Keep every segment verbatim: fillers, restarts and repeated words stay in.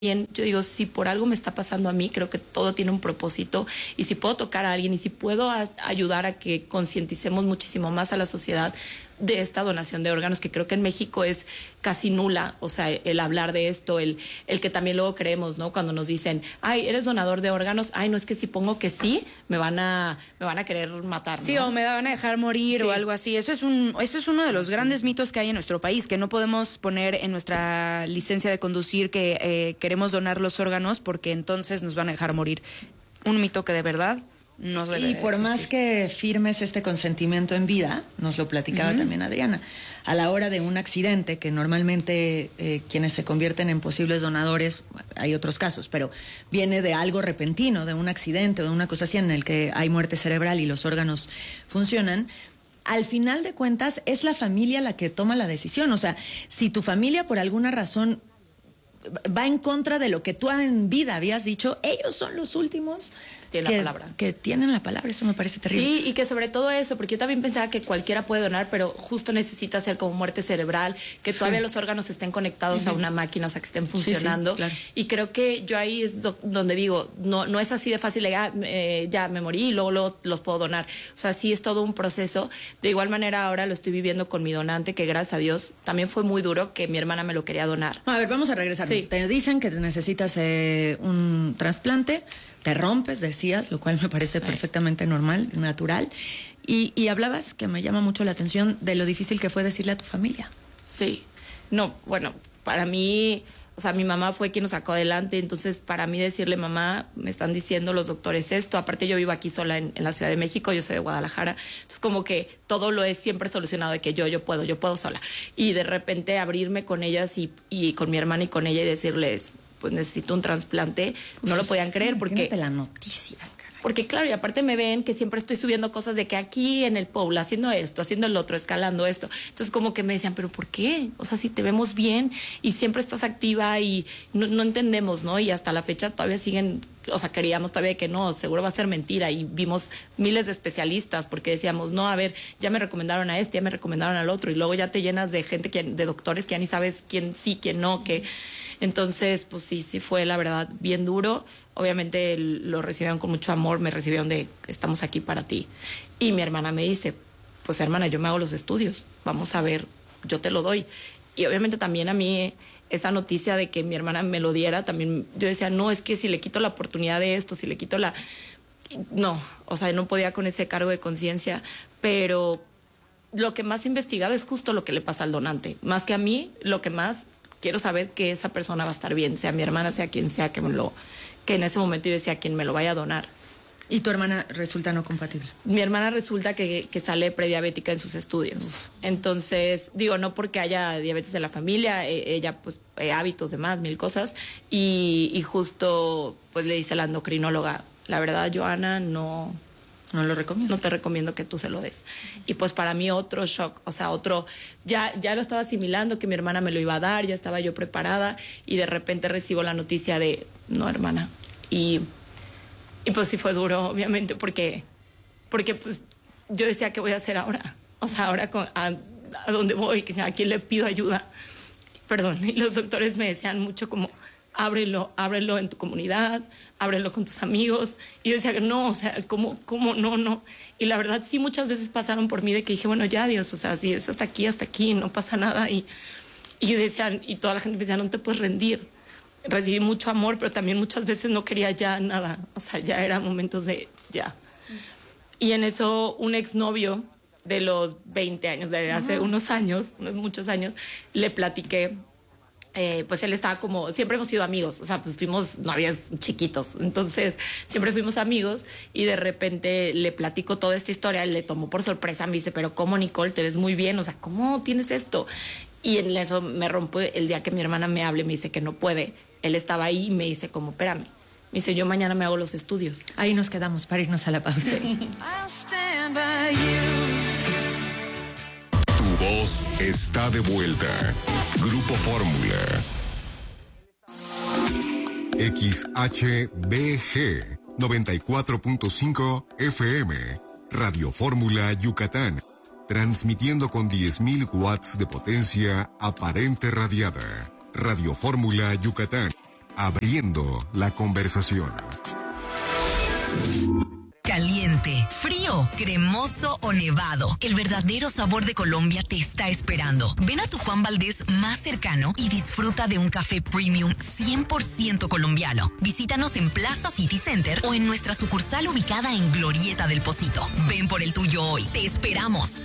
Bien, yo digo, si por algo me está pasando a mí, creo que todo tiene un propósito, y si puedo tocar a alguien y si puedo a, ayudar a que concienticemos muchísimo más a la sociedad de esta donación de órganos, que creo que en México es casi nula, o sea, el hablar de esto, el, el que también luego creemos, ¿no? Cuando nos dicen, ay, eres donador de órganos, ay, no, es que si pongo que sí, me van a, me van a querer matar, ¿no? Sí, o me van a dejar morir, sí, o algo así. Eso es un, eso es uno de los grandes mitos que hay en nuestro país, que no podemos poner en nuestra licencia de conducir que eh, queremos donar los órganos porque entonces nos van a dejar morir. Un mito que de verdad no debe Y por existir. más que firmes este consentimiento en vida, nos lo platicaba uh-huh. también Adriana, a la hora de un accidente, que normalmente eh, quienes se convierten en posibles donadores, hay otros casos, pero viene de algo repentino, de un accidente o de una cosa así en el que hay muerte cerebral y los órganos funcionan, al final de cuentas es la familia la que toma la decisión. O sea, si tu familia por alguna razón va en contra de lo que tú en vida habías dicho, ellos son los últimos tienen que, la palabra. que tienen la palabra. Eso me parece terrible. Sí, y que sobre todo eso, porque yo también pensaba que cualquiera puede donar, pero justo necesita ser como muerte cerebral, que todavía sí. los órganos estén conectados uh-huh. a una máquina, o sea, que estén funcionando. Sí, sí, claro. Y creo que yo ahí es do, donde digo, no, no es así de fácil, ya, eh, ya me morí y luego, luego los puedo donar. O sea, sí es todo un proceso. De igual manera ahora lo estoy viviendo con mi donante, que gracias a Dios también fue muy duro, que mi hermana me lo quería donar. A ver, vamos a regresar. Sí. Te dicen que necesitas eh, un trasplante, te rompes, decías, lo cual me parece sí. perfectamente normal, natural. Y, y hablabas, que me llama mucho la atención, de lo difícil que fue decirle a tu familia. Sí, no, bueno, para mí, o sea, mi mamá fue quien nos sacó adelante, entonces para mí decirle, mamá, me están diciendo los doctores esto, aparte yo vivo aquí sola en, en la Ciudad de México, yo soy de Guadalajara, entonces como que todo lo he siempre solucionado, de que yo, yo puedo, yo puedo sola. Y de repente abrirme con ellas y, y con mi hermana y con ella y decirles, pues necesito un trasplante, no lo podían creer porque... la noticia, porque claro, y aparte me ven que siempre estoy subiendo cosas de que aquí en el Puebla, haciendo esto, haciendo el otro, escalando esto. Entonces como que me decían, ¿pero por qué? O sea, si te vemos bien y siempre estás activa y no, no entendemos, ¿no? Y hasta la fecha todavía siguen, o sea, queríamos todavía que no, seguro va a ser mentira. Y vimos miles de especialistas porque decíamos, no, a ver, ya me recomendaron a este, ya me recomendaron al otro. Y luego ya te llenas de gente, que, de doctores que ya ni sabes quién sí, quién no, que... Entonces, pues sí, sí fue la verdad bien duro. Obviamente lo recibieron con mucho amor, me recibieron de, estamos aquí para ti. Y mi hermana me dice, pues hermana, yo me hago los estudios, vamos a ver, yo te lo doy. Y obviamente también a mí esa noticia de que mi hermana me lo diera, también yo decía, no, es que si le quito la oportunidad de esto, si le quito la... No, o sea, no podía con ese cargo de conciencia, pero lo que más he investigado es justo lo que le pasa al donante. Más que a mí, lo que más quiero saber que esa persona va a estar bien, sea mi hermana, sea quien sea que me lo... que en ese momento yo decía, quien me lo vaya a donar. ¿Y tu hermana resulta no compatible? Mi hermana resulta que, que sale prediabética en sus estudios. Uf. Entonces, digo, no porque haya diabetes en la familia, eh, ella, pues, eh, hábitos, demás, mil cosas. Y, y justo, pues, le dice la endocrinóloga, la verdad, Joana, no... No lo recomiendo. No te recomiendo que tú se lo des. Y pues para mí otro shock, o sea, otro, ya, ya lo estaba asimilando, que mi hermana me lo iba a dar, ya estaba yo preparada, y de repente recibo la noticia de, no, hermana. Y, y pues sí fue duro, obviamente, porque, porque pues yo decía, ¿qué voy a hacer ahora? O sea, ahora con, a, a dónde voy, a quién le pido ayuda. Perdón, y los doctores me decían mucho como, ábrelo, ábrelo en tu comunidad, ábrelo con tus amigos. Y yo decía, no, o sea, ¿cómo, cómo, no, no? Y la verdad, sí, muchas veces pasaron por mí de que dije, bueno, ya, Dios, o sea, si es hasta aquí, hasta aquí, no pasa nada. Y, y decían, y toda la gente me decía, no te puedes rendir. Recibí mucho amor, pero también muchas veces no quería ya nada. O sea, ya eran momentos de ya. Y en eso, un exnovio de los veinte años, de hace uh-huh. unos años, unos muchos años, le platiqué. Eh, pues él estaba como, siempre hemos sido amigos, o sea, pues fuimos novios chiquitos, entonces siempre fuimos amigos, y de repente le platico toda esta historia, le tomó por sorpresa, me dice, pero ¿cómo, Nicole? Te ves muy bien, o sea, ¿cómo tienes esto? Y en eso me rompo el día que mi hermana me hable, me dice que no puede. Él estaba ahí y me dice como, espérame, me dice, yo mañana me hago los estudios. Ahí nos quedamos para irnos a la pausa. Tu voz está de vuelta. Grupo Fórmula. X H B G noventa y cuatro punto cinco F M. Radio Fórmula Yucatán. Transmitiendo con diez mil watts de potencia aparente radiada. Radio Fórmula Yucatán. abriendo la conversación. Caliente, frío, cremoso o nevado. El verdadero sabor de Colombia te está esperando. Ven a tu Juan Valdez más cercano y disfruta de un café premium cien por ciento colombiano. Visítanos en Plaza City Center o en nuestra sucursal ubicada en Glorieta del Pocito. Ven por el tuyo hoy. Te esperamos.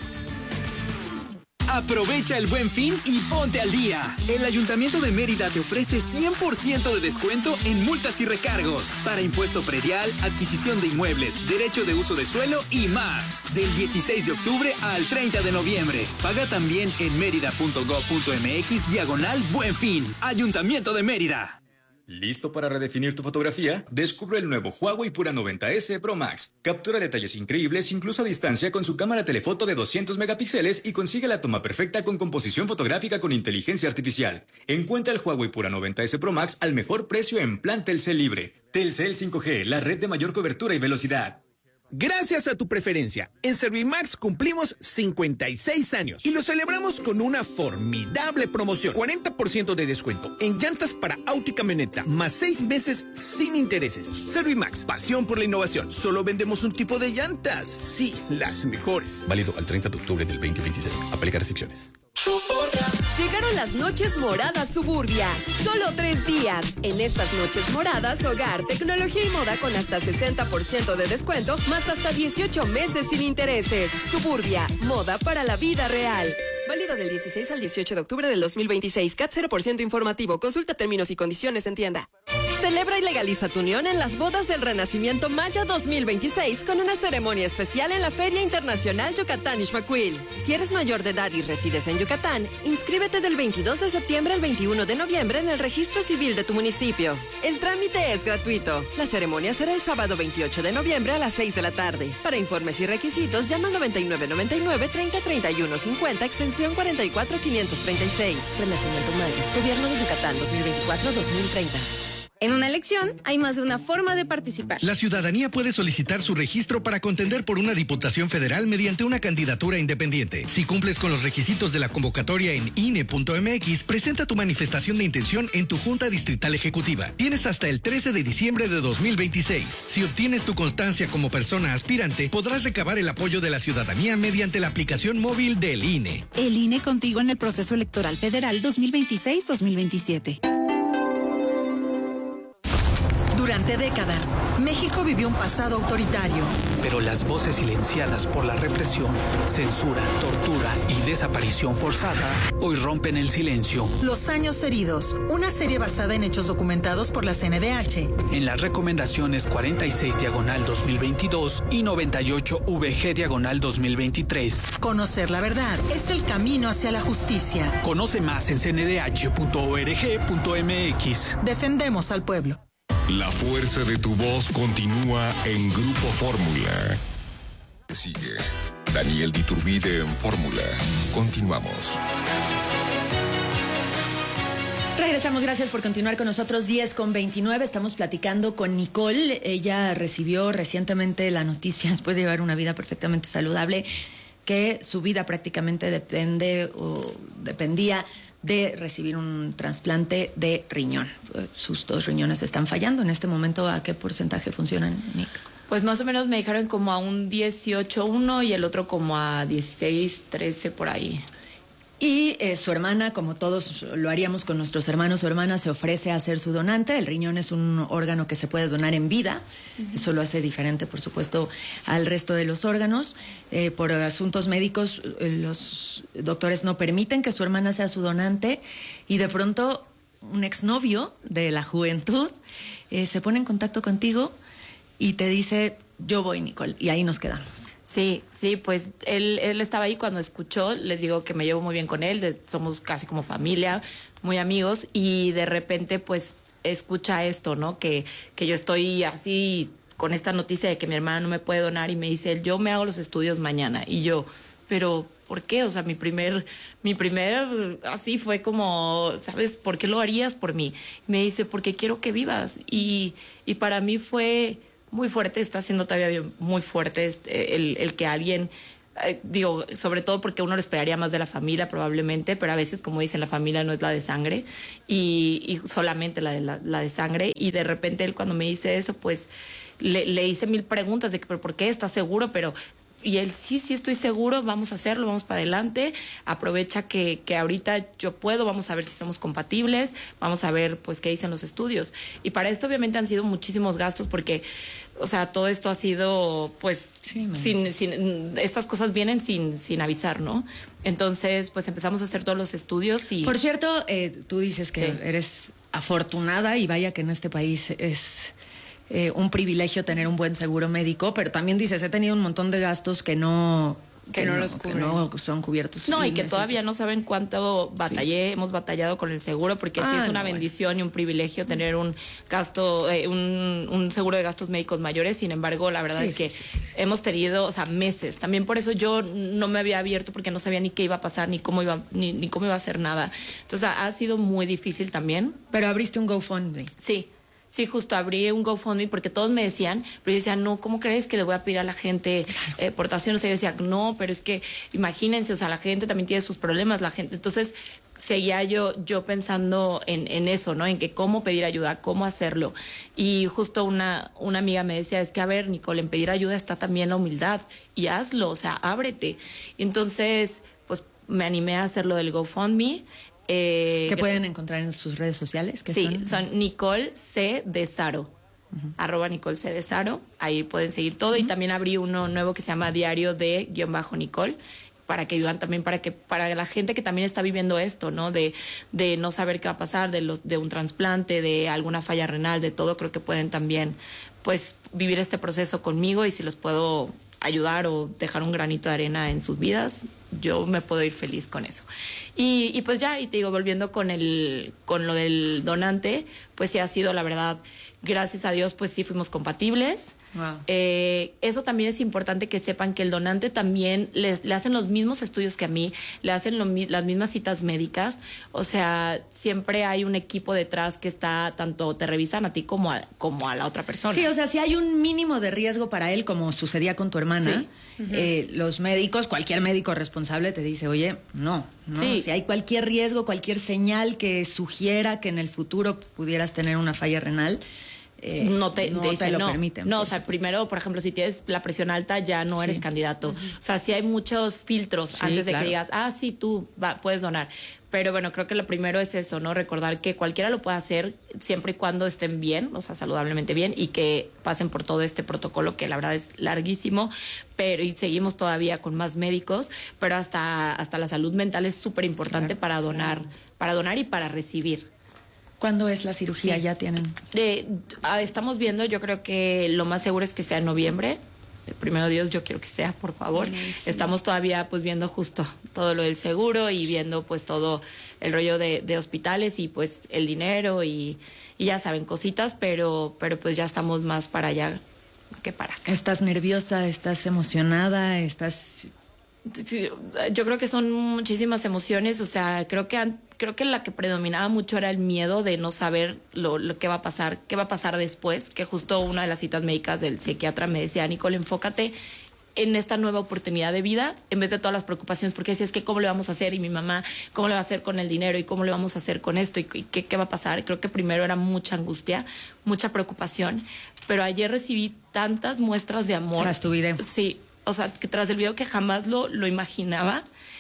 Aprovecha el Buen Fin y ponte al día. El Ayuntamiento de Mérida te ofrece cien por ciento de descuento en multas y recargos para impuesto predial, adquisición de inmuebles, derecho de uso de suelo y más. Del dieciséis de octubre al treinta de noviembre. Paga también en mérida punto gob punto mx diagonal Buen Fin. Ayuntamiento de Mérida. ¿Listo para redefinir tu fotografía? Descubre el nuevo Huawei Pura noventa ese Pro Max. Captura detalles increíbles incluso a distancia con su cámara telefoto de doscientos megapíxeles y consigue la toma perfecta con composición fotográfica con inteligencia artificial. Encuentra el Huawei Pura noventa ese Pro Max al mejor precio en plan Telcel Libre. Telcel cinco G, la red de mayor cobertura y velocidad. Gracias a tu preferencia, en Servimax cumplimos cincuenta y seis años y lo celebramos con una formidable promoción. cuarenta por ciento de descuento en llantas para auto y camioneta, más seis meses sin intereses. Servimax, pasión por la innovación. Solo vendemos un tipo de llantas. Sí, las mejores. Válido al treinta de octubre del veinte veintiséis. Aplica restricciones. Llegaron las noches moradas Suburbia. Solo tres días. En estas noches moradas, hogar, tecnología y moda con hasta sesenta por ciento de descuento, más hasta dieciocho meses sin intereses. Suburbia, moda para la vida real. Válido del dieciséis al dieciocho de octubre del dos mil veintiséis. C A T cero por ciento informativo. Consulta términos y condiciones en tienda. Celebra y legaliza tu unión en las bodas del Renacimiento Maya dos mil veintiséis con una ceremonia especial en la Feria Internacional Yucatán Ixmaquil. Si eres mayor de edad y resides en Yucatán, inscríbete del veintidós de septiembre al veintiuno de noviembre en el registro civil de tu municipio. El trámite es gratuito. La ceremonia será el sábado veintiocho de noviembre a las seis de la tarde. Para informes y requisitos, llama al noventa y nueve noventa y nueve treinta treinta y uno cincuenta, extensión cuarenta y cuatro quinientos treinta y seis. Renacimiento Maya, Gobierno de Yucatán dos mil veinticuatro a dos mil treinta. En una elección hay más de una forma de participar. La ciudadanía puede solicitar su registro para contender por una diputación federal mediante una candidatura independiente. Si cumples con los requisitos de la convocatoria en I N E punto M X, presenta tu manifestación de intención en tu Junta Distrital Ejecutiva. Tienes hasta el trece de diciembre de dos mil veintiséis. Si obtienes tu constancia como persona aspirante, podrás recabar el apoyo de la ciudadanía mediante la aplicación móvil del I N E. El I N E contigo en el proceso electoral federal dos mil veintiséis dos mil veintisiete. Durante décadas, México vivió un pasado autoritario. Pero las voces silenciadas por la represión, censura, tortura y desaparición forzada hoy rompen el silencio. Los años heridos, una serie basada en hechos documentados por la C N D H. En las recomendaciones cuarenta y seis diagonal dos mil veintidós y noventa y ocho V G diagonal dos mil veintitrés. Conocer la verdad es el camino hacia la justicia. Conoce más en c n d h punto org punto m x. Defendemos al pueblo. La fuerza de tu voz continúa en Grupo Fórmula. Sigue Daniel Diturbide en Fórmula. Continuamos. Regresamos, gracias por continuar con nosotros. diez con veintinueve, estamos platicando con Nicole. Ella recibió recientemente la noticia, después de llevar una vida perfectamente saludable, que su vida prácticamente depende o dependía de recibir un trasplante de riñón. Sus dos riñones están fallando. En este momento, ¿a qué porcentaje funcionan, Nick? Pues más o menos me dijeron como a un dieciocho uno y el otro como a dieciséis, trece por ahí. Y eh, su hermana, como todos lo haríamos con nuestros hermanos o hermanas, se ofrece a ser su donante. El riñón es un órgano que se puede donar en vida. Uh-huh. Eso lo hace diferente, por supuesto, al resto de los órganos. Eh, por asuntos médicos, eh, los doctores no permiten que su hermana sea su donante. Y de pronto, un exnovio de la juventud eh, se pone en contacto contigo y te dice, yo voy, Nicole. Y ahí nos quedamos. Sí, sí, pues él, él estaba ahí cuando escuchó, les digo que me llevo muy bien con él, de, somos casi como familia, muy amigos, y de repente pues escucha esto, ¿no? Que, que yo estoy así con esta noticia de que mi hermana no me puede donar y me dice él, yo me hago los estudios mañana, y yo, pero ¿por qué? O sea, mi primer, mi primer, así fue como, ¿sabes? ¿Por qué lo harías por mí? Y me dice, porque quiero que vivas, y, y para mí fue muy fuerte, está siendo todavía muy fuerte el, el que alguien eh, digo, sobre todo porque uno lo esperaría más de la familia probablemente, pero a veces, como dicen, la familia no es la de sangre y, y solamente la de, la, la de sangre. Y de repente él cuando me dice eso, pues le, le hice mil preguntas de que, ¿pero por qué? ¿Estás seguro? Pero... Y él, sí, sí estoy seguro, vamos a hacerlo, vamos para adelante, aprovecha que, que ahorita yo puedo, vamos a ver si somos compatibles, vamos a ver pues qué dicen los estudios. Y para esto obviamente han sido muchísimos gastos porque, o sea, todo esto ha sido pues, sí, sin, sin, estas cosas vienen sin, sin avisar, ¿no? Entonces, pues empezamos a hacer todos los estudios y... Por cierto, eh, tú dices que sí. eres afortunada y vaya que en este país es... Eh, un privilegio tener un buen seguro médico, pero también dices, he tenido un montón de gastos que no que, que no, no los cubren. Que no son cubiertos. No, y que todavía no saben cuánto batallé, sí. hemos batallado con el seguro, porque ah, sí es una no, bendición bueno. y un privilegio tener un gasto, eh, un, un seguro de gastos médicos mayores. Sin embargo, la verdad sí, es que sí, sí, sí. hemos tenido, o sea, meses. También por eso yo no me había abierto, porque no sabía ni qué iba a pasar, ni cómo iba, ni, ni cómo iba a hacer nada. Entonces ha sido muy difícil también. Pero abriste un GoFundMe. Sí. Sí, justo abrí un GoFundMe porque todos me decían, pero yo decía, no, ¿cómo crees que le voy a pedir a la gente claro. eh, aportaciones? O sea, yo decía, no, pero es que imagínense, o sea, la gente también tiene sus problemas, la gente. Entonces seguía yo, yo pensando en, en eso, ¿no? En que cómo pedir ayuda, cómo hacerlo. Y justo una, una amiga me decía, es que a ver, Nicole, en pedir ayuda está también la humildad y hazlo, o sea, ábrete. Y entonces, pues me animé a hacer lo del GoFundMe. Eh, ¿Qué pueden encontrar en sus redes sociales? ¿Qué sí, son? son Nicole C. de Saro. Uh-huh. Arroba Nicole C. de Saro. Ahí pueden seguir todo. Uh-huh. Y también abrí uno nuevo que se llama Diario de guión bajo Nicole, para que ayudan también, para que para la gente que también está viviendo esto, ¿no? De, de no saber qué va a pasar, de los de un trasplante, de alguna falla renal, de todo. Creo que pueden también pues vivir este proceso conmigo, y si los puedo ayudar o dejar un granito de arena en sus vidas, yo me puedo ir feliz con eso. Y, y pues ya, y te digo, volviendo con el con lo del donante, pues sí ha sido, la verdad, gracias a Dios, pues sí fuimos compatibles. Wow. Eh, eso también es importante que sepan que el donante también les, le hacen los mismos estudios que a mí, le hacen lo, las mismas citas médicas, o sea, siempre hay un equipo detrás que está, tanto te revisan a ti como a, como a la otra persona. Sí, o sea, si hay un mínimo de riesgo para él, como sucedía con tu hermana, sí. Uh-huh. eh, los médicos, cualquier médico responsable te dice, oye, no, no, sí. si hay cualquier riesgo, cualquier señal que sugiera que en el futuro pudieras tener una falla renal, Eh, no te, no te, te lo no, permiten. No, o sea, primero, por ejemplo, si tienes la presión alta, ya no eres sí. candidato. Uh-huh. O sea, sí hay muchos filtros sí, antes de claro. que digas, ah, sí, tú va, puedes donar. Pero bueno, creo que lo primero es eso, ¿no? Recordar que cualquiera lo puede hacer siempre y cuando estén bien, o sea, saludablemente bien, y que pasen por todo este protocolo que la verdad es larguísimo, pero y seguimos todavía con más médicos, pero hasta, hasta la salud mental es súper importante claro. para donar, para donar y para recibir. ¿Cuándo es la cirugía? Sí. ¿Ya tienen? Eh, estamos viendo, yo creo que lo más seguro es que sea en noviembre. El primero Dios, yo quiero que sea, por favor. Buenísimo. Estamos todavía pues viendo justo todo lo del seguro y viendo pues todo el rollo de, de hospitales y pues el dinero y, y ya saben, cositas, pero, pero pues ya estamos más para allá que para acá. ¿Estás nerviosa? ¿Estás emocionada? ¿Estás...? Sí, yo creo que son muchísimas emociones, o sea, creo que han, creo que la que predominaba mucho era el miedo de no saber lo, lo que va a pasar, qué va a pasar después, que justo una de las citas médicas del psiquiatra me decía, Nicole, enfócate en esta nueva oportunidad de vida en vez de todas las preocupaciones, porque si es que cómo le vamos a hacer, y mi mamá, cómo le va a hacer con el dinero, y cómo le vamos a hacer con esto, y, y qué, qué va a pasar. Creo que primero era mucha angustia, mucha preocupación, pero ayer recibí tantas muestras de amor. Tras tu video. Sí. O sea, que tras el video que jamás lo, lo imaginaba,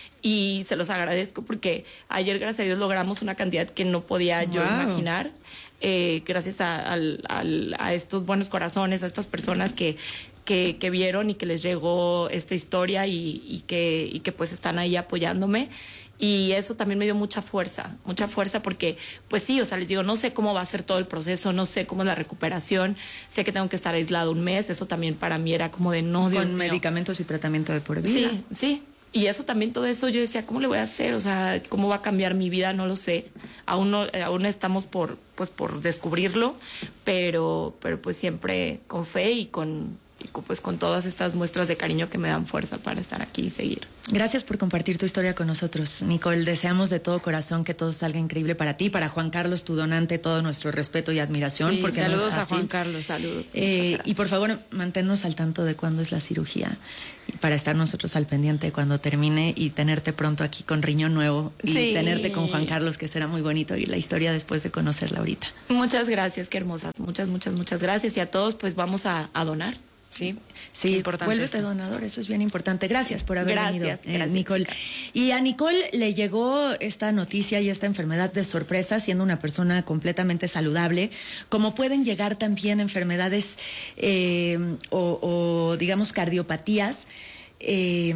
y se los agradezco porque ayer, gracias a Dios, logramos una cantidad que no podía yo wow. imaginar, eh, gracias a, a, a, a estos buenos corazones, a estas personas que, que, que vieron y que les llegó esta historia y, y, que, y que pues están ahí apoyándome. Y eso también me dio mucha fuerza, mucha fuerza porque, pues sí, o sea, les digo, no sé cómo va a ser todo el proceso, no sé cómo es la recuperación, sé que tengo que estar aislado un mes, eso también para mí era como de no, Dios Con mío. medicamentos y tratamiento de por vida. Sí, sí, y eso también, todo eso, yo decía, ¿cómo le voy a hacer? O sea, ¿cómo va a cambiar mi vida? No lo sé, aún no, aún estamos por, pues por descubrirlo, pero, pero pues siempre con fe y con... Y con pues con todas estas muestras de cariño que me dan fuerza para estar aquí y seguir. Gracias por compartir tu historia con nosotros, Nicole. Deseamos de todo corazón que todo salga increíble para ti, para Juan Carlos, tu donante, todo nuestro respeto y admiración. Sí, porque saludos no es a Juan Carlos. Saludos. Eh, y por favor, manténnos al tanto de cuándo es la cirugía, para estar nosotros al pendiente cuando termine y tenerte pronto aquí con riñón nuevo y sí. tenerte con Juan Carlos, que será muy bonito, y la historia después de conocerla ahorita. Muchas gracias, qué hermosas. Muchas, muchas, muchas gracias. Y a todos, pues vamos a, a donar. Sí, sí, importante. Vuélvete donador, eso es bien importante. Gracias por haber gracias, venido, eh, gracias, Nicole. Chicas. Y a Nicole le llegó esta noticia y esta enfermedad de sorpresa, siendo una persona completamente saludable, como pueden llegar también enfermedades eh, o, o, digamos, cardiopatías eh,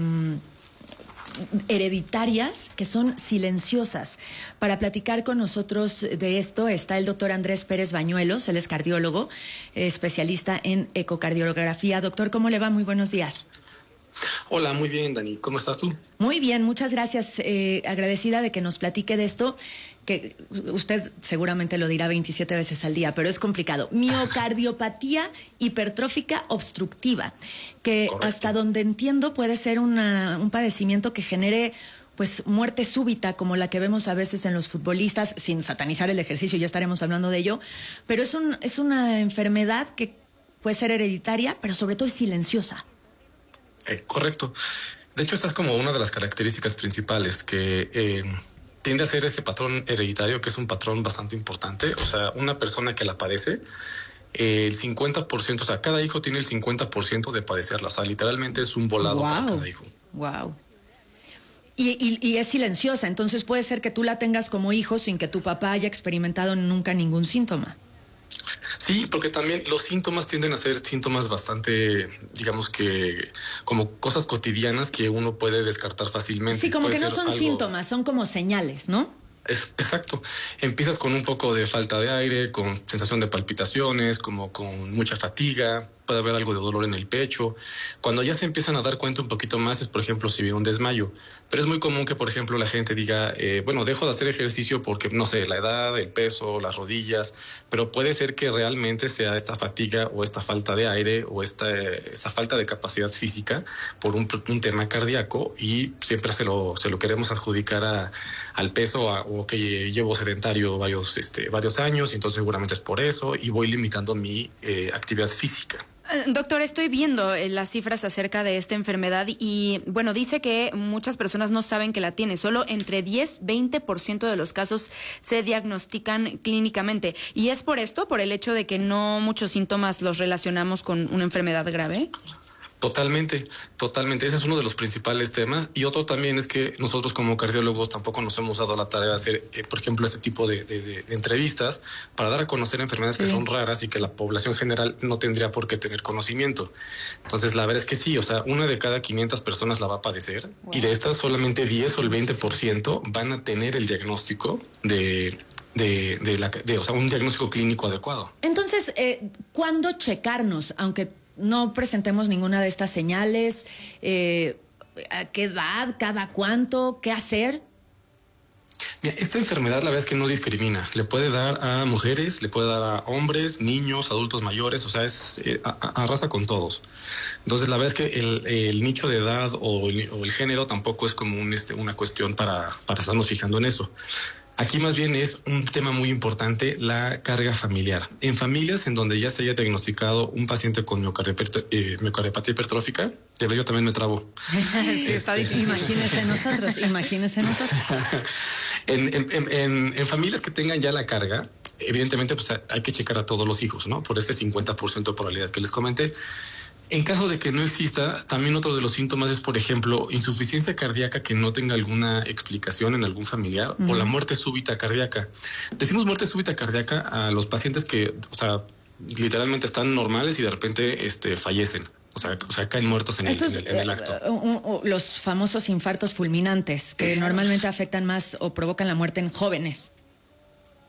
hereditarias que son silenciosas. Para platicar con nosotros de esto está el doctor Andrés Pérez Bañuelos, él es cardiólogo, especialista en ecocardiografía. Doctor, ¿cómo le va? Muy buenos días. Hola, muy bien, Dani. ¿Cómo estás tú? Muy bien, muchas gracias. Eh, agradecida de que nos platique de esto, que usted seguramente lo dirá veintisiete veces al día, pero es complicado. Miocardiopatía hipertrófica obstructiva, que correcto, hasta donde entiendo puede ser una, un padecimiento que genere pues muerte súbita, como la que vemos a veces en los futbolistas, sin satanizar el ejercicio, ya estaremos hablando de ello, pero es, un, es una enfermedad que puede ser hereditaria, pero sobre todo es silenciosa. Eh, correcto. De hecho, esta es como una de las características principales, que eh, tiende a ser ese patrón hereditario, que es un patrón bastante importante. O sea, una persona que la padece, eh, el cincuenta por ciento, o sea, cada hijo tiene el cincuenta por ciento de padecerla. O sea, literalmente es un volado wow. para cada hijo. Wow. Y, y, y es silenciosa, entonces puede ser que tú la tengas como hijo sin que tu papá haya experimentado nunca ningún síntoma. Sí, porque también los síntomas tienden a ser síntomas bastante, digamos que, como cosas cotidianas que uno puede descartar fácilmente. Sí, como puede que no son algo... síntomas, son como señales, ¿no? Es, exacto. Empiezas con un poco de falta de aire, con sensación de palpitaciones, como con mucha fatiga, puede haber algo de dolor en el pecho. Cuando ya se empiezan a dar cuenta un poquito más es, por ejemplo, si viene un desmayo. Pero es muy común que, por ejemplo, la gente diga, eh, bueno, dejo de hacer ejercicio porque, no sé, la edad, el peso, las rodillas, pero puede ser que realmente sea esta fatiga o esta falta de aire o esta, esta falta de capacidad física por un, un tema cardíaco, y siempre se lo, se lo queremos adjudicar a, al peso a, o que llevo sedentario varios, este, varios años, y entonces seguramente es por eso, y voy limitando mi eh, actividad física. Doctor, estoy viendo las cifras acerca de esta enfermedad y, bueno, dice que muchas personas no saben que la tiene. Solo entre diez a veinte por ciento de los casos se diagnostican clínicamente. ¿Y es por esto, por el hecho de que no muchos síntomas los relacionamos con una enfermedad grave? Totalmente, totalmente. Ese es uno de los principales temas. Y otro también es que nosotros como cardiólogos tampoco nos hemos dado la tarea de hacer, eh, por ejemplo, este tipo de, de, de, de entrevistas para dar a conocer enfermedades sí. que son raras y que la población general no tendría por qué tener conocimiento. Entonces, la verdad es que sí, o sea, una de cada quinientas personas la va a padecer, wow. y de estas solamente diez o el veinte por ciento van a tener el diagnóstico de... De, de la, de, o sea, un diagnóstico clínico adecuado. Entonces, eh, ¿cuándo checarnos? Aunque no presentemos ninguna de estas señales, eh, ¿a qué edad, cada cuánto, qué hacer? Mira, esta enfermedad la verdad es que no discrimina. Le puede dar a mujeres, le puede dar a hombres, niños, adultos mayores, o sea, es eh, arrasa con todos. Entonces, la verdad es que el, el nicho de edad o el, o el género tampoco es como un, este, una cuestión para, para estarnos fijando en eso. Aquí más bien es un tema muy importante, la carga familiar. En familias en donde ya se haya diagnosticado un paciente con miocardiopatía eh, hipertrófica, de verdad yo también me trabo. Sí, está difícil. Imagínese nosotros, imagínese nosotros. en, en, en, en familias que tengan ya la carga, evidentemente pues hay que checar a todos los hijos, ¿no? Por este cincuenta por ciento de probabilidad que les comenté. En caso de que no exista, también otro de los síntomas es, por ejemplo, insuficiencia cardíaca que no tenga alguna explicación en algún familiar, uh-huh. o la muerte súbita cardíaca. Decimos muerte súbita cardíaca a los pacientes que, o sea, literalmente están normales y de repente este, fallecen. O sea, o sea, caen muertos en el, en el, en el acto. Uh, uh, uh, los famosos infartos fulminantes, que uh-huh. normalmente afectan más o provocan la muerte en jóvenes.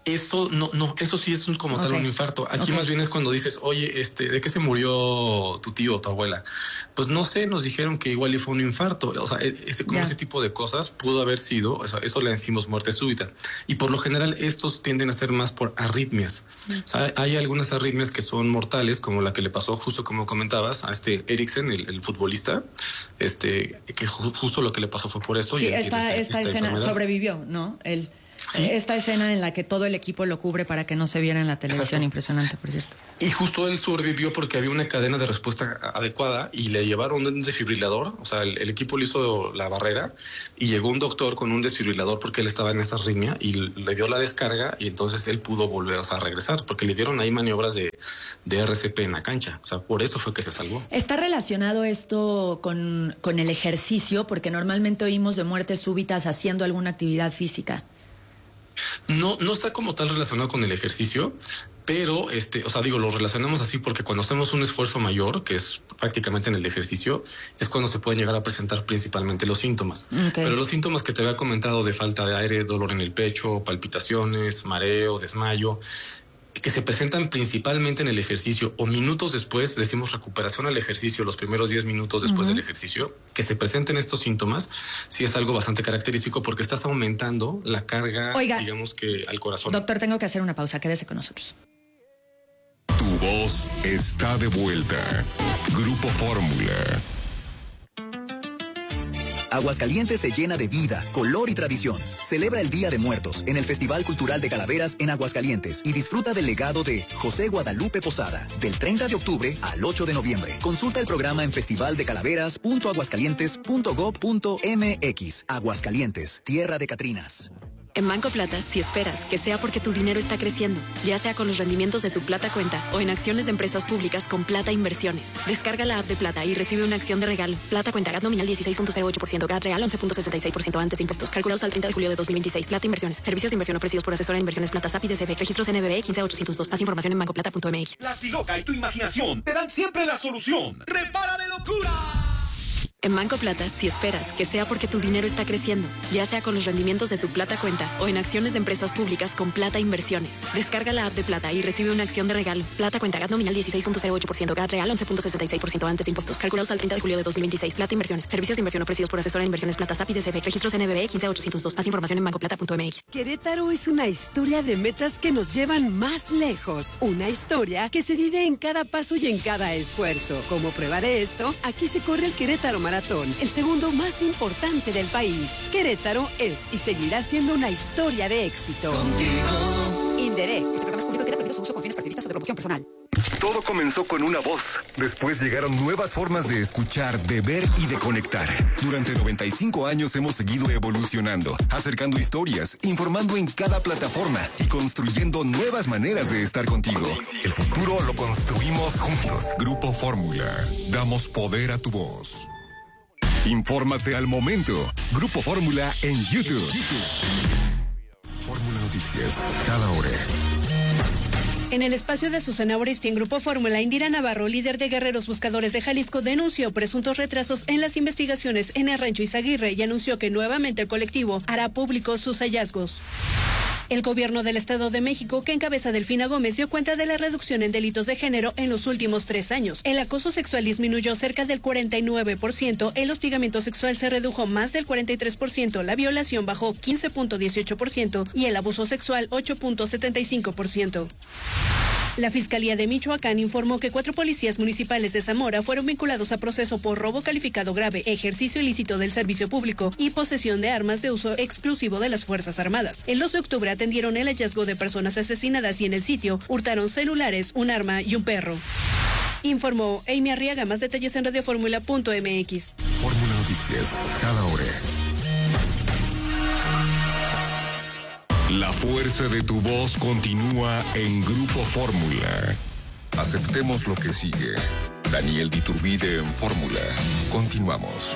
Eso no, no, eso sí es un, como okay. tal un infarto. Aquí okay. más bien es cuando dices, oye, este, ¿de qué se murió tu tío o tu abuela? Pues no sé, nos dijeron que igual fue un infarto. O sea, ese, como yeah. ese tipo de cosas pudo haber sido, o sea, eso le decimos muerte súbita. Y por lo general estos tienden a ser más por arritmias. Mm. O sea, hay algunas arritmias que son mortales, como la que le pasó justo como comentabas a este Eriksen, el, el futbolista, este, que justo lo que le pasó fue por eso. Sí, y esta, esta, esta escena enfermedad. sobrevivió, ¿no? Él. ¿Sí? Esta escena en la que todo el equipo lo cubre para que no se viera en la televisión. Exacto. Impresionante, por cierto. Y justo él sobrevivió porque había una cadena de respuesta adecuada y le llevaron un desfibrilador. O sea, el, el equipo le hizo la barrera y llegó un doctor con un desfibrilador porque él estaba en esa arritmia y le dio la descarga y entonces él pudo volver, o sea, a regresar porque le dieron ahí maniobras de, de R C P en la cancha. O sea, por eso fue que se salvó. ¿Está relacionado esto con, con el ejercicio? Porque normalmente oímos de muertes súbitas haciendo alguna actividad física. No, no está como tal relacionado con el ejercicio, pero este, o sea, digo, lo relacionamos así porque cuando hacemos un esfuerzo mayor, que es prácticamente en el ejercicio, es cuando se pueden llegar a presentar principalmente los síntomas. Okay. Pero los síntomas que te había comentado de falta de aire, dolor en el pecho, palpitaciones, mareo, desmayo, que se presentan principalmente en el ejercicio o minutos después, decimos recuperación al ejercicio, los primeros diez minutos después uh-huh. del ejercicio, que se presenten estos síntomas, sí es algo bastante característico porque estás aumentando la carga, Oiga, digamos que al corazón. Doctor, tengo que hacer una pausa, quédese con nosotros. Tu voz está de vuelta. Grupo Fórmula. Aguascalientes se llena de vida, color y tradición. Celebra el Día de Muertos en el Festival Cultural de Calaveras en Aguascalientes y disfruta del legado de José Guadalupe Posada del treinta de octubre al ocho de noviembre. Consulta el programa en festival de calaveras punto aguascalientes punto gob punto m x. Aguascalientes, tierra de Catrinas. En Banco Plata, si esperas que sea porque tu dinero está creciendo, ya sea con los rendimientos de tu Plata Cuenta o en acciones de empresas públicas con Plata Inversiones. Descarga la app de Plata y recibe una acción de regalo. Plata Cuenta, G A T nominal dieciséis punto cero ocho por ciento, G A T real once punto sesenta y seis por ciento antes de impuestos. Calculados al treinta de julio de dos mil veintiséis. Plata Inversiones. Servicios de inversión ofrecidos por asesora de inversiones Plata S A P I D C B. Registros N B B quince mil ochocientos dos. Más información en banco plata punto m x. La Stiloca y tu imaginación te dan siempre la solución. ¡Repara de locura! En Banco Plata, si esperas que sea porque tu dinero está creciendo, ya sea con los rendimientos de tu Plata Cuenta o en acciones de empresas públicas con Plata Inversiones. Descarga la app de Plata y recibe una acción de regalo. Plata Cuenta, G A T nominal dieciséis punto cero ocho por ciento, G A T real once punto sesenta y seis por ciento antes de impuestos. Calculados al treinta de julio de dos mil veintiséis. Plata Inversiones. Servicios de inversión ofrecidos por asesora de inversiones Plata S A P I D C B. Registros N B B quince mil ochocientos dos. Más información en banco plata punto m x. Querétaro es una historia de metas que nos llevan más lejos. Una historia que se vive en cada paso y en cada esfuerzo. Como prueba de esto, aquí se corre el Querétaro Maratón, el segundo más importante del país. Querétaro es y seguirá siendo una historia de éxito. Contigo. Inderec. Este programa es público y queda prohibido su uso con fines partidistas o de promoción personal. Todo comenzó con una voz. Después llegaron nuevas formas de escuchar, de ver y de conectar. Durante noventa y cinco años hemos seguido evolucionando, acercando historias, informando en cada plataforma y construyendo nuevas maneras de estar contigo. El futuro lo construimos juntos. Grupo Fórmula. Damos poder a tu voz. Infórmate al momento. Grupo Fórmula en YouTube. Fórmula Noticias, cada hora. En el espacio de Susana Oresti en Grupo Fórmula, Indira Navarro, líder de Guerreros Buscadores de Jalisco, denunció presuntos retrasos en las investigaciones en el Rancho Izaguirre y anunció que nuevamente el colectivo hará públicos sus hallazgos. El gobierno del Estado de México, que encabeza Delfina Gómez, dio cuenta de la reducción en delitos de género en los últimos tres años. El acoso sexual disminuyó cerca del cuarenta y nueve por ciento, el hostigamiento sexual se redujo más del cuarenta y tres por ciento, la violación bajó quince punto dieciocho por ciento y el abuso sexual ocho punto setenta y cinco por ciento. La Fiscalía de Michoacán informó que cuatro policías municipales de Zamora fueron vinculados a proceso por robo calificado grave, ejercicio ilícito del servicio público y posesión de armas de uso exclusivo de las Fuerzas Armadas. El dos de octubre atendieron el hallazgo de personas asesinadas y en el sitio hurtaron celulares, un arma y un perro. Informó Amy Arriaga. Más detalles en radioformula punto m x. Fórmula Noticias, cada hora. La fuerza de tu voz continúa en Grupo Fórmula. Aceptemos lo que sigue. Daniel Diturbide en Fórmula. Continuamos.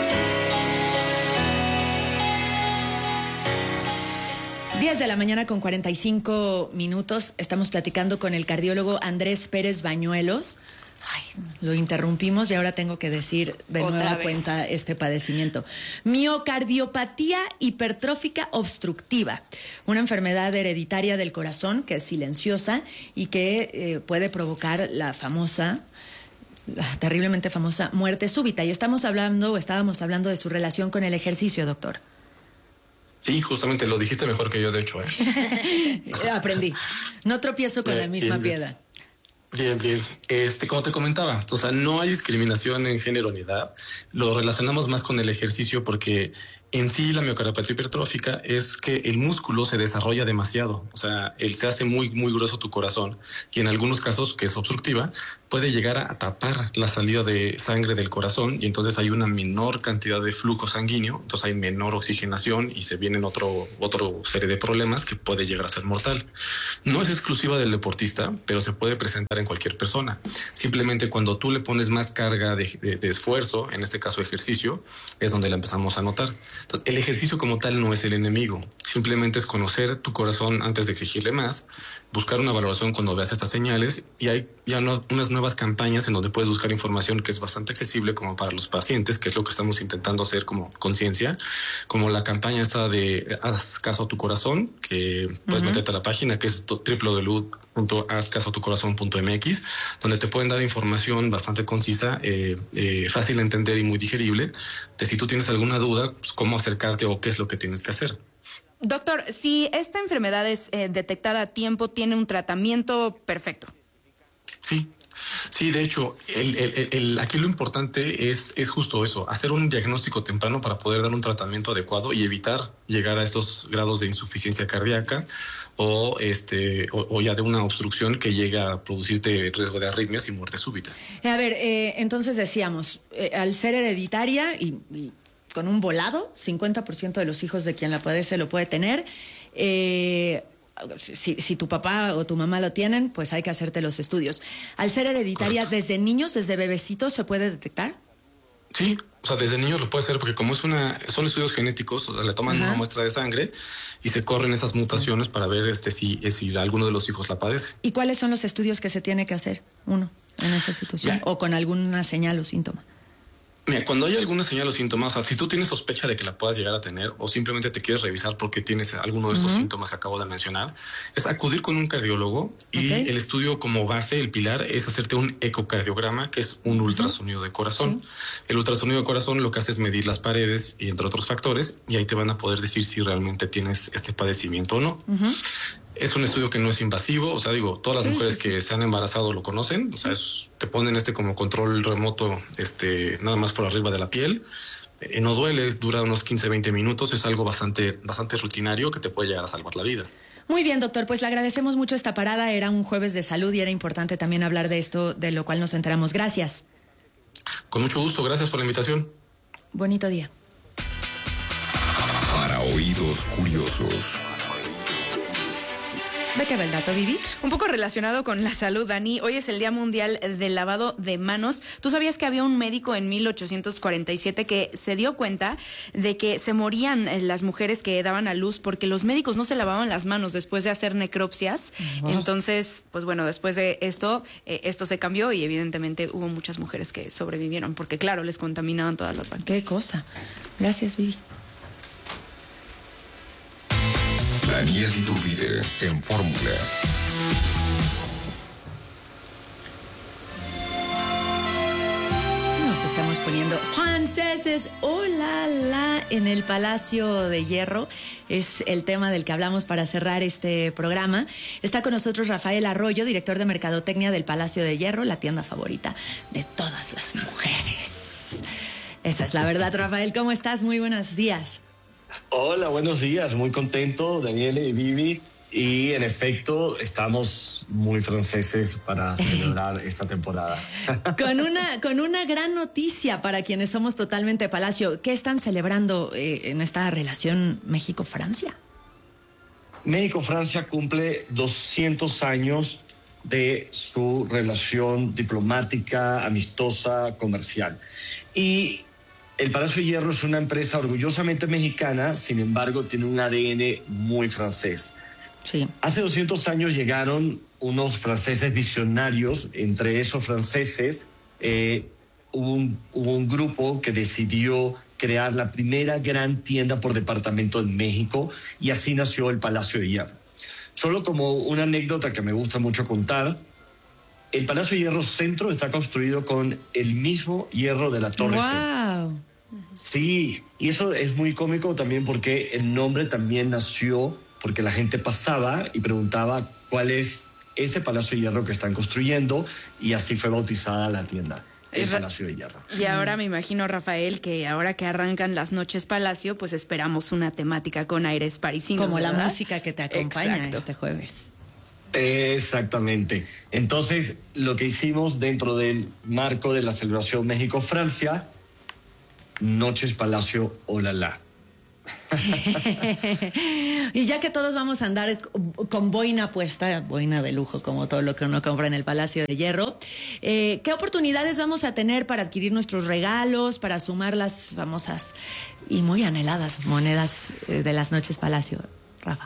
diez de la mañana con cuarenta y cinco minutos. Estamos platicando con el cardiólogo Andrés Pérez Bañuelos Ay, lo interrumpimos y ahora tengo que decir de Otra nueva vez. cuenta este padecimiento. Miocardiopatía hipertrófica obstructiva, una enfermedad hereditaria del corazón que es silenciosa y que eh, puede provocar la famosa, la terriblemente famosa muerte súbita. Y estamos hablando, o estábamos hablando de su relación con el ejercicio, doctor. Sí, justamente lo dijiste mejor que yo, de hecho. ¿eh? Aprendí. No tropiezo con Eh, la misma bien, bien. piedra. Bien, bien. Este, como te comentaba, o sea, no hay discriminación en género ni edad. Lo relacionamos más con el ejercicio porque en sí la miocardiopatía hipertrófica es que el músculo se desarrolla demasiado. O sea, él se hace muy, muy grueso tu corazón y en algunos casos, que es obstructiva, puede llegar a tapar la salida de sangre del corazón y entonces hay una menor cantidad de flujo sanguíneo, entonces hay menor oxigenación y se vienen otro, otro serie de problemas que puede llegar a ser mortal. No es exclusiva del deportista, pero se puede presentar en cualquier persona. Simplemente cuando tú le pones más carga de, de, de esfuerzo, en este caso ejercicio, es donde la empezamos a notar. Entonces, el ejercicio como tal no es el enemigo, simplemente es conocer tu corazón antes de exigirle más, buscar una valoración cuando veas estas señales y hay ya no, unas nuevas campañas en donde puedes buscar información que es bastante accesible como para los pacientes, que es lo que estamos intentando hacer como conciencia, como la campaña esta de Haz caso a tu corazón, que puedes uh-huh. meterte a la página que es doble u doble u doble u punto haz caso a tu corazón punto m x, donde te pueden dar información bastante concisa, eh, eh, fácil de entender y muy digerible, de si tú tienes alguna duda, pues, cómo acercarte o qué es lo que tienes que hacer. Doctor, si esta enfermedad es eh, detectada a tiempo, ¿tiene un tratamiento perfecto? Sí, sí, de hecho, el, el, el, aquí lo importante es, es justo eso, hacer un diagnóstico temprano para poder dar un tratamiento adecuado y evitar llegar a estos grados de insuficiencia cardíaca o, este, o, o ya de una obstrucción que llega a producirte riesgo de arritmias y muerte súbita. A ver, eh, entonces decíamos, eh, al ser hereditaria y... y con un volado, cincuenta por ciento de los hijos de quien la padece lo puede tener. Eh, si, si tu papá o tu mamá lo tienen, pues hay que hacerte los estudios. Al ser hereditaria, Correcto. ¿Desde niños, desde bebecitos, se puede detectar? Sí, o sea, desde niños lo puede hacer porque como es una, son estudios genéticos, o sea, le toman Ajá. una muestra de sangre y se corren esas mutaciones para ver este si, si alguno de los hijos la padece. ¿Y cuáles son los estudios que se tiene que hacer uno en esa situación? Ya. O con alguna señal o síntoma. Mira, cuando hay alguna señal o síntomas, o sea, si tú tienes sospecha de que la puedas llegar a tener o simplemente te quieres revisar porque tienes alguno de estos uh-huh. síntomas que acabo de mencionar, es acudir con un cardiólogo y okay. el estudio como base, el pilar, es hacerte un ecocardiograma, que es un uh-huh. ultrasonido de corazón. Sí. El ultrasonido de corazón lo que hace es medir las paredes y entre otros factores y ahí te van a poder decir si realmente tienes este padecimiento o no. Uh-huh. Es un estudio que no es invasivo, o sea, digo, todas las sí, mujeres sí, sí. que se han embarazado lo conocen, o sea, es, te ponen este como control remoto, este, nada más por arriba de la piel, eh, no duele, dura unos quince, veinte minutos, es algo bastante, bastante rutinario que te puede llegar a salvar la vida. Muy bien, doctor, pues le agradecemos mucho esta parada, era un jueves de salud y era importante también hablar de esto, de lo cual nos enteramos. Gracias. Con mucho gusto, gracias por la invitación. Bonito día. Para oídos curiosos. ¿De qué va el dato, Vivi? Un poco relacionado con la salud, Dani. Hoy es el Día Mundial del Lavado de Manos. ¿Tú sabías que había un médico en mil ochocientos cuarenta y siete que se dio cuenta de que se morían las mujeres que daban a luz porque los médicos no se lavaban las manos después de hacer necropsias? Oh. Entonces, pues bueno, después de esto, eh, esto se cambió y evidentemente hubo muchas mujeres que sobrevivieron porque, claro, les contaminaban todas las bacterias. Qué cosa. Gracias, Vivi. Daniel Iturbide en Fórmula. Nos estamos poniendo franceses, hola la, en el Palacio de Hierro. Es el tema del que hablamos para cerrar este programa. Está con nosotros Rafael Arroyo, director de Mercadotecnia del Palacio de Hierro, la tienda favorita de todas las mujeres. Esa es la verdad, Rafael. ¿Cómo estás? Muy buenos días. Hola, buenos días. Muy contento, Daniela y Vivi. Y en efecto, estamos muy franceses para celebrar esta temporada. Con una, con una gran noticia para quienes somos totalmente Palacio. ¿Qué están celebrando eh, en esta relación México-Francia? México-Francia cumple doscientos años de su relación diplomática, amistosa, comercial. Y el Palacio de Hierro es una empresa orgullosamente mexicana, sin embargo, tiene un A D N muy francés. Sí. Hace doscientos años llegaron unos franceses visionarios. Entre esos franceses eh, hubo, un, hubo un grupo que decidió crear la primera gran tienda por departamento en México, y así nació el Palacio de Hierro. Solo como una anécdota que me gusta mucho contar, el Palacio de Hierro Centro está construido con el mismo hierro de la Torre Eiffel. ¡Wow! Sí, y eso es muy cómico también porque el nombre también nació porque la gente pasaba y preguntaba cuál es ese Palacio de Hierro que están construyendo, y así fue bautizada la tienda, el Palacio de Hierro. Y ahora me imagino, Rafael, que ahora que arrancan las noches Palacio, pues esperamos una temática con aires parisinos. Como la ¿verdad? música que te acompaña Exacto. este jueves. Exactamente. Entonces, lo que hicimos dentro del marco de la celebración México-Francia, Noches Palacio Olala. Y ya que todos vamos a andar con boina puesta, boina de lujo, como todo lo que uno compra en el Palacio de Hierro, eh, ¿qué oportunidades vamos a tener para adquirir nuestros regalos, para sumar las famosas y muy anheladas monedas eh, de las Noches Palacio, Rafa?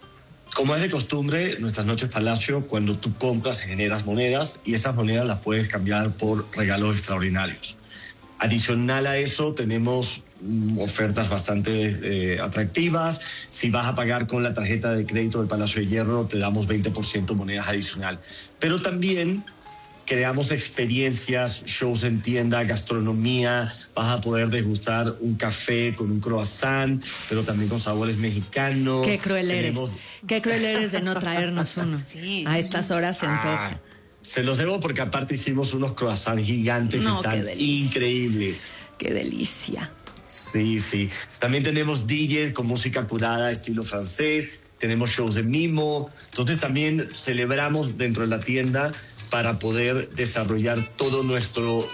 Como es de costumbre, nuestras Noches Palacio, cuando tú compras, generas monedas, y esas monedas las puedes cambiar por regalos extraordinarios. Adicional a eso, tenemos mm, ofertas bastante eh, atractivas. Si vas a pagar con la tarjeta de crédito del Palacio de Hierro, te damos veinte por ciento monedas adicional. Pero también creamos experiencias, shows en tienda, gastronomía. Vas a poder degustar un café con un croissant, pero también con sabores mexicanos. Qué cruel Tenemos... eres. Qué cruel eres de no traernos uno. Sí. A estas horas se antoja. Ah, se los debo porque aparte hicimos unos croissants gigantes, no, que están increíbles. Qué delicia. Sí, sí. También tenemos D J con música curada estilo francés. Tenemos shows de mimo. Entonces también celebramos dentro de la tienda para poder desarrollar todo nuestro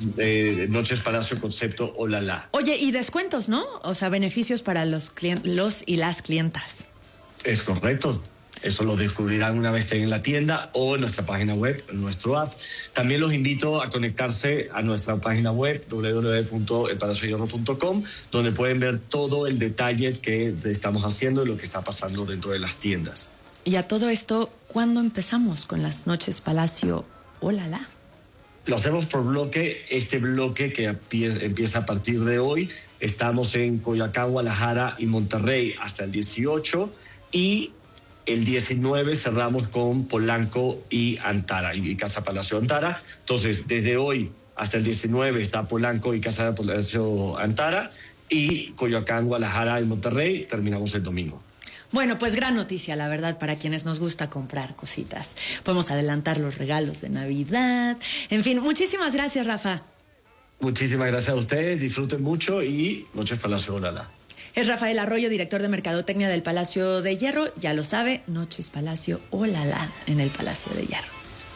eh, Noches Palacio concepto Olala. Oye, y descuentos, ¿no? O sea, beneficios para los, client- los y las clientas. Es correcto. Eso lo descubrirán una vez estén en la tienda o en nuestra página web, en nuestro app. También los invito a conectarse a nuestra página web, doble u doble u doble u punto el palacio de hierro punto com, donde pueden ver todo el detalle que estamos haciendo y lo que está pasando dentro de las tiendas. Y a todo esto, ¿cuándo empezamos con las Noches Palacio Olala? Lo hacemos por bloque. Este bloque que empieza a partir de hoy, estamos en Coyoacán, Guadalajara y Monterrey hasta el dieciocho, y el diecinueve cerramos con Polanco y Antara, y Casa Palacio Antara. Entonces, desde hoy hasta el diecinueve está Polanco y Casa Palacio Antara, y Coyoacán, Guadalajara y Monterrey terminamos el domingo. Bueno, pues gran noticia, la verdad, para quienes nos gusta comprar cositas. Podemos adelantar los regalos de Navidad. En fin, muchísimas gracias, Rafa. Muchísimas gracias a ustedes, disfruten mucho y Noches Palacio Olala. Es Rafael Arroyo, director de Mercadotecnia del Palacio de Hierro. Ya lo sabe, Noches Palacio Olala en el Palacio de Hierro.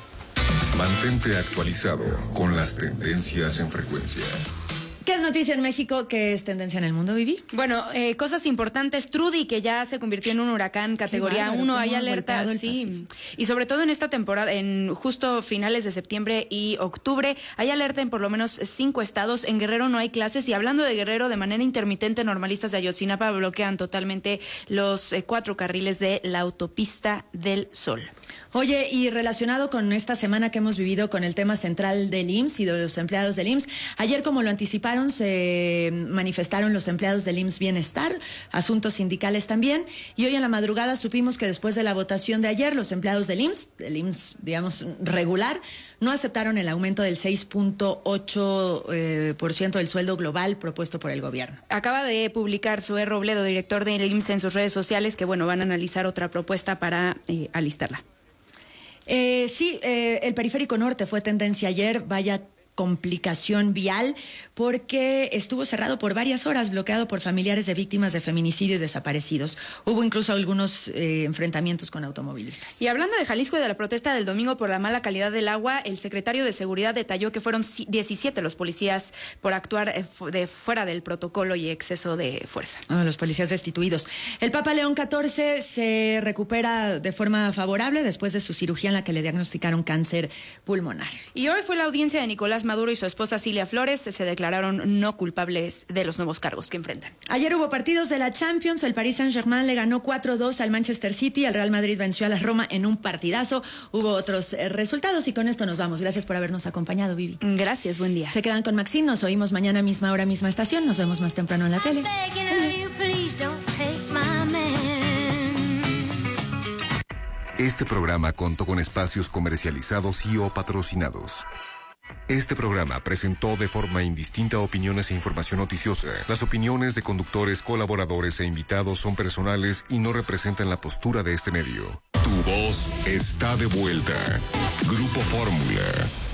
Mantente actualizado con las tendencias en frecuencia. ¿Qué es noticia en México? ¿Qué es tendencia en el mundo, Vivi? Bueno, eh, cosas importantes. Trudy, que ya se convirtió en un huracán categoría uno, hay alerta, sí. Y sobre todo en esta temporada, en justo finales de septiembre y octubre, hay alerta en por lo menos cinco estados. En Guerrero no hay clases, y hablando de Guerrero, de manera intermitente, normalistas de Ayotzinapa bloquean totalmente los eh, cuatro carriles de la autopista del Sol. Oye, y relacionado con esta semana que hemos vivido con el tema central del I M S S y de los empleados del I M S S, ayer, como lo anticiparon, se manifestaron los empleados del I M S S Bienestar, asuntos sindicales también, y hoy en la madrugada supimos que después de la votación de ayer, los empleados del I M S S, del I M S S, digamos, regular, no aceptaron el aumento del seis punto ocho eh, por ciento del sueldo global propuesto por el gobierno. Acaba de publicar Zoé Robledo, director del I M S S, en sus redes sociales, que bueno, van a analizar otra propuesta para eh, alistarla. Eh, sí, eh, el Periférico Norte fue tendencia ayer, vaya complicación vial, porque estuvo cerrado por varias horas, bloqueado por familiares de víctimas de feminicidio y desaparecidos. Hubo incluso algunos eh, enfrentamientos con automovilistas. Y hablando de Jalisco y de la protesta del domingo por la mala calidad del agua, el secretario de Seguridad detalló que fueron diecisiete los policías por actuar de fuera del protocolo y exceso de fuerza. Ah, los policías destituidos. El Papa León catorce se recupera de forma favorable después de su cirugía en la que le diagnosticaron cáncer pulmonar. Y hoy fue la audiencia de Nicolás Nicolás Maduro y su esposa Cilia Flores se declararon no culpables de los nuevos cargos que enfrentan. Ayer hubo partidos de la Champions. El Paris Saint-Germain le ganó cuatro dos al Manchester City. El Real Madrid venció a la Roma en un partidazo. Hubo otros eh, resultados y con esto nos vamos. Gracias por habernos acompañado, Vivi. Gracias, buen día. Se quedan con Maxine. Nos oímos mañana misma hora, misma estación. Nos vemos más temprano en la tele. Este programa contó con espacios comercializados y o patrocinados. Este programa presentó de forma indistinta opiniones e información noticiosa. Las opiniones de conductores, colaboradores e invitados son personales y no representan la postura de este medio. Tu voz está de vuelta. Grupo Fórmula.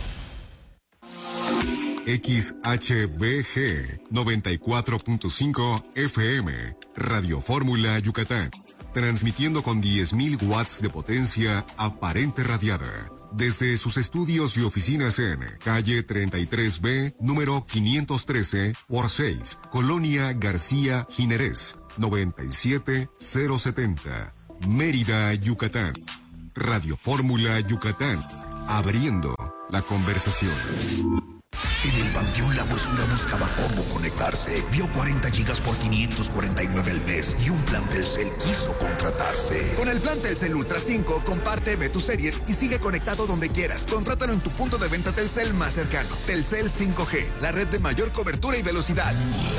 X H B G noventa y cuatro punto cinco F M, Radio Fórmula Yucatán. Transmitiendo con diez mil watts de potencia aparente radiada. Desde sus estudios y oficinas en calle treinta y tres B, número quinientos trece por seis, Colonia García Jiménez, noventa y siete mil setenta, Mérida, Yucatán. Radio Fórmula Yucatán, abriendo la conversación. En el Panteón La Huesura buscaba cómo conectarse. Vio cuarenta gigas por quinientos cuarenta y nueve al mes y un plan Telcel quiso contratarse. Con el plan Telcel Ultra cinco, comparte, ve tus series y sigue conectado donde quieras. Contrátalo en tu punto de venta Telcel más cercano. Telcel cinco G, la red de mayor cobertura y velocidad.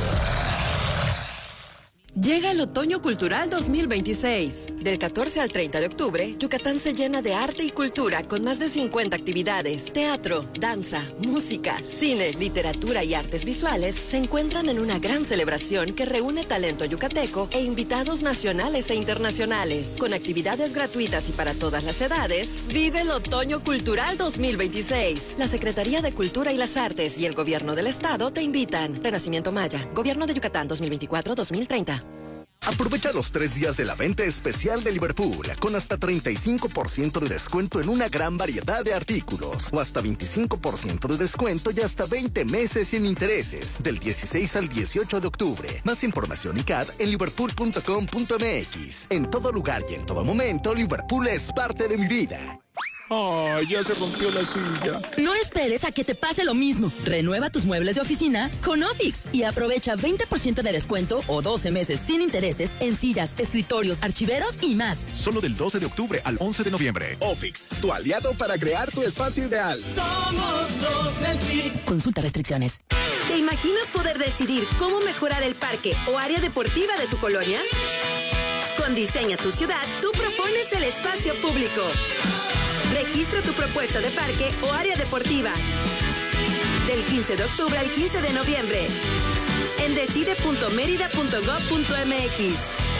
Llega el Otoño Cultural dos mil veintiséis. Del catorce al treinta de octubre, Yucatán se llena de arte y cultura con más de cincuenta actividades. Teatro, danza, música, cine, literatura y artes visuales se encuentran en una gran celebración que reúne talento yucateco e invitados nacionales e internacionales. Con actividades gratuitas y para todas las edades, vive el Otoño Cultural dos mil veintiséis. La Secretaría de Cultura y las Artes y el Gobierno del Estado te invitan. Renacimiento Maya, Gobierno de Yucatán dos mil veinticuatro a dos mil treinta. Aprovecha los tres días de la venta especial de Liverpool con hasta treinta y cinco por ciento de descuento en una gran variedad de artículos o hasta veinticinco por ciento de descuento y hasta veinte meses sin intereses del dieciséis al dieciocho de octubre. Más información y C A D en liverpool punto com punto m x. En todo lugar y en todo momento, Liverpool es parte de mi vida. ¡Ay, ya se rompió la silla! No esperes a que te pase lo mismo. Renueva tus muebles de oficina con Ofix y aprovecha veinte por ciento de descuento o doce meses sin intereses en sillas, escritorios, archiveros y más. Solo del doce de octubre al once de noviembre. Ofix, tu aliado para crear tu espacio ideal. Somos los del Chip. Consulta restricciones. ¿Te imaginas poder decidir cómo mejorar el parque o área deportiva de tu colonia? Con Diseña tu Ciudad, tú propones el espacio público. Registra tu propuesta de parque o área deportiva. Del quince de octubre al quince de noviembre. En decide punto mérida punto gob punto m x.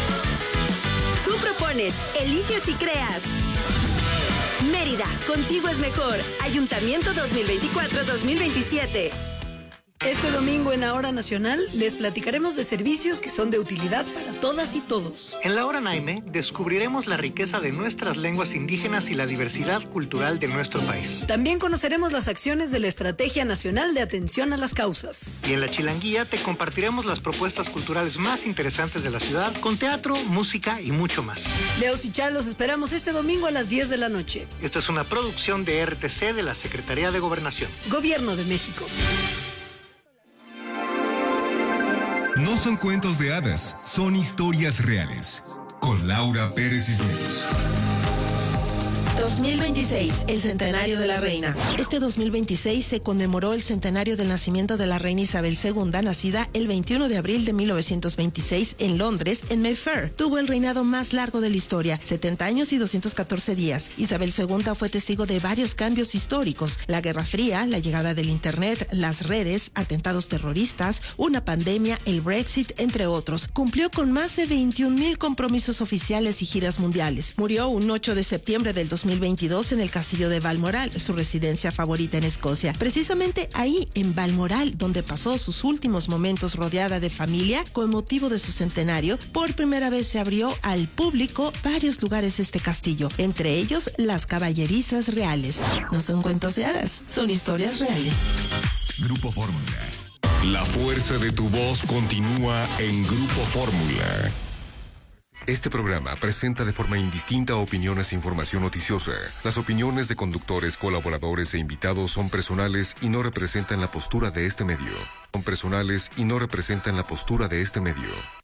Tú propones, eliges y creas. Mérida, contigo es mejor. Ayuntamiento dos mil veinticuatro a dos mil veintisiete. Este domingo en la Hora Nacional les platicaremos de servicios que son de utilidad para todas y todos. En la Hora Naime descubriremos la riqueza de nuestras lenguas indígenas y la diversidad cultural de nuestro país. También conoceremos las acciones de la Estrategia Nacional de Atención a las Causas. Y en la Chilanguía te compartiremos las propuestas culturales más interesantes de la ciudad con teatro, música y mucho más. Leos y Char los esperamos este domingo a las diez de la noche. Esta es una producción de R T C de la Secretaría de Gobernación. Gobierno de México. No son cuentos de hadas, son historias reales. Con Laura Pérez Cisneros. dos mil veintiséis, el centenario de la reina. Este dos mil veintiséis se conmemoró el centenario del nacimiento de la reina Isabel segunda, nacida el veintiuno de abril de mil novecientos veintiséis en Londres, en Mayfair. Tuvo el reinado más largo de la historia, setenta años y doscientos catorce días. Isabel segunda fue testigo de varios cambios históricos: la Guerra Fría, la llegada del Internet, las redes, atentados terroristas, una pandemia, el Brexit, entre otros. Cumplió con más de veintiún mil compromisos oficiales y giras mundiales. Murió un ocho de septiembre del dos mil veintidós en el castillo de Balmoral, su residencia favorita en Escocia. Precisamente ahí, en Balmoral, donde pasó sus últimos momentos rodeada de familia, con motivo de su centenario, por primera vez se abrió al público varios lugares de este castillo, entre ellos las caballerizas reales. No son cuentos de hadas, son historias reales. Grupo Fórmula. La fuerza de tu voz continúa en Grupo Fórmula. Este programa presenta de forma indistinta opiniones e información noticiosa. Las opiniones de conductores, colaboradores e invitados son personales y no representan la postura de este medio. Son personales y no representan la postura de este medio.